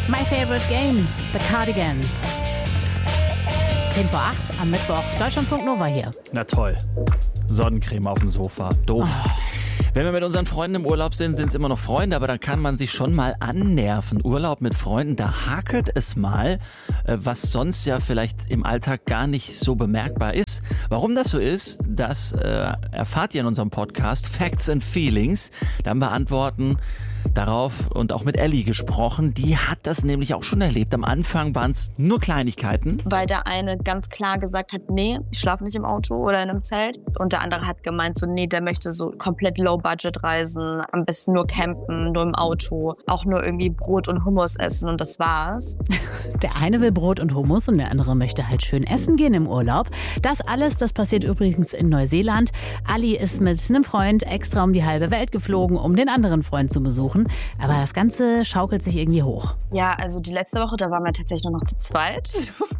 My Favorite Game, The Cardigans. 10 vor 8 am Mittwoch, Deutschlandfunk Nova hier. Na toll. Sonnencreme auf dem Sofa. Doof. Wenn wir mit unseren Freunden im Urlaub sind, sind es immer noch Freunde, aber da kann man sich schon mal annerven. Urlaub mit Freunden, da hakelt es mal, was sonst ja vielleicht im Alltag gar nicht so bemerkbar ist. Warum das so ist, das erfahrt ihr in unserem Podcast Facts and Feelings. Dann beantworten darauf und auch mit Ellie gesprochen. Die hat das nämlich auch schon erlebt. Am Anfang waren es nur Kleinigkeiten. Weil der eine ganz klar gesagt hat, nee, ich schlafe nicht im Auto oder in einem Zelt. Und der andere hat gemeint, so nee, der möchte so komplett Low-Budget reisen, am besten nur campen, nur im Auto, auch nur irgendwie Brot und Hummus essen und das war's. Der eine will Brot und Hummus und der andere möchte halt schön essen gehen im Urlaub. Das alles, das passiert übrigens in Neuseeland. Ali ist mit einem Freund extra um die halbe Welt geflogen, um den anderen Freund zu besuchen. Aber das Ganze schaukelt sich irgendwie hoch. Ja, also die letzte Woche, da waren wir tatsächlich nur noch zu zweit.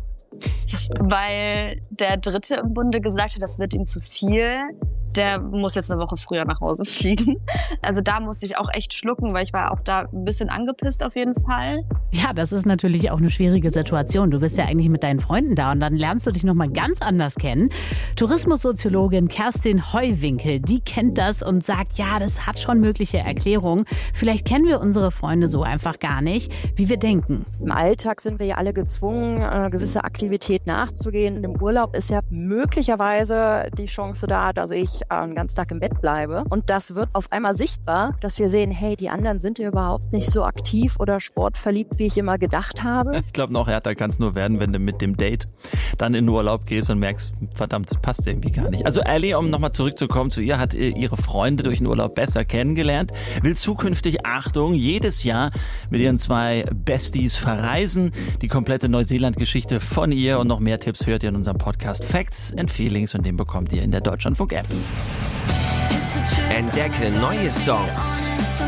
Weil der Dritte im Bunde gesagt hat, das wird ihm zu viel. Der muss jetzt eine Woche früher nach Hause fliegen. Also da musste ich auch echt schlucken, weil ich war auch da ein bisschen angepisst auf jeden Fall. Ja, das ist natürlich auch eine schwierige Situation. Du bist ja eigentlich mit deinen Freunden da und dann lernst du dich nochmal ganz anders kennen. Tourismussoziologin Kerstin Heuwinkel, die kennt das und sagt, ja, das hat schon mögliche Erklärungen. Vielleicht kennen wir unsere Freunde so einfach gar nicht, wie wir denken. Im Alltag sind wir ja alle gezwungen, eine gewisse Aktivität nachzugehen. Im Urlaub ist ja möglicherweise die Chance da, dass ich einen ganzen Tag im Bett bleibe. Und das wird auf einmal sichtbar, dass wir sehen, hey, die anderen sind ja überhaupt nicht so aktiv oder sportverliebt, wie ich immer gedacht habe. Ich glaube, noch härter kann es nur werden, wenn du mit dem Date dann in den Urlaub gehst und merkst, verdammt, das passt irgendwie gar nicht. Also Ellie, um nochmal zurückzukommen zu ihr, hat ihre Freunde durch den Urlaub besser kennengelernt, will zukünftig, Achtung, jedes Jahr mit ihren 2 Besties verreisen. Die komplette Neuseeland-Geschichte von ihr und noch mehr Tipps hört ihr in unserem Podcast Facts and Feelings und den bekommt ihr in der Deutschlandfunk-App. Entdecke neue Songs.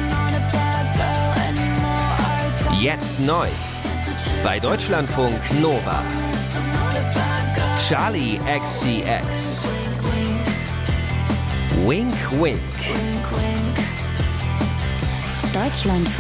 Jetzt neu. Bei Deutschlandfunk Nova. Charli XCX. Wink Wink. Deutschlandfunk.